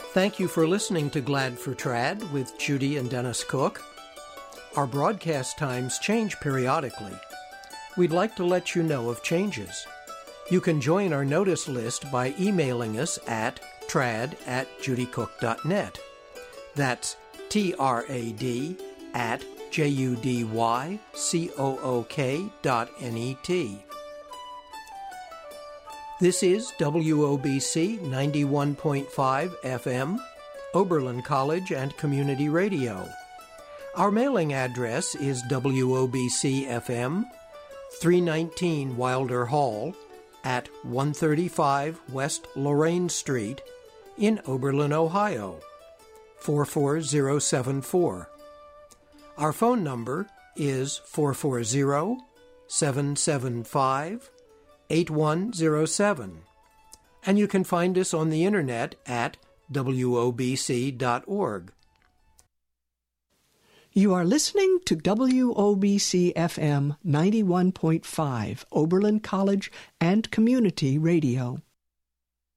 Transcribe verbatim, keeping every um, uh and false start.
Thank you for listening to Glad for Trad with Judy and Dennis Cook. Our broadcast times change periodically. We'd like to let you know of changes. You can join our notice list by emailing us at trad at judycook dot net. That's T R A D at J U D Y C O O K dot N E T. This is W O B C ninety-one point five F M, Oberlin College and Community Radio. Our mailing address is W O B C F M, three nineteen Wilder Hall, at one thirty-five West Lorraine Street in Oberlin, Ohio, four four zero seven four. Our phone number is four four zero, seven seven five, eight one zero seven, and you can find us on the internet at W O B C dot org. You are listening to W O B C F M ninety-one point five, Oberlin College and Community Radio.